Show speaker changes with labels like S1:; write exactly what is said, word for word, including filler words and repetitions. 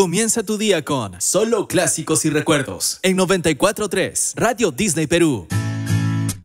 S1: Comienza tu día con solo clásicos y recuerdos en noventa y cuatro punto tres Radio Disney Perú.